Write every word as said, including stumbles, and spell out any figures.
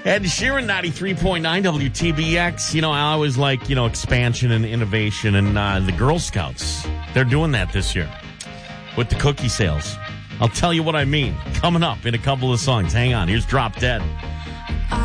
Ed Sheeran, ninety-three point nine W T B X. You know, I always like, you know, expansion and innovation. And uh, the Girl Scouts, they're doing that this year with the cookie sales. I'll tell you what I mean. Coming up in a couple of songs. Hang on. Here's Drop Dead.